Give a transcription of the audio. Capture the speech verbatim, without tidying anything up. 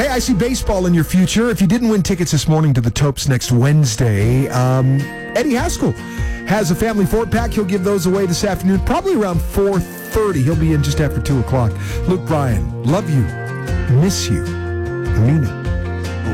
Hey, I see baseball in your future. If you didn't win tickets this morning to the Topes next Wednesday, um, Eddie Haskell has a family four-pack. He'll give those away this afternoon, probably around four thirty. He'll be in just after two o'clock. Luke Bryan, love you, miss you, mean it.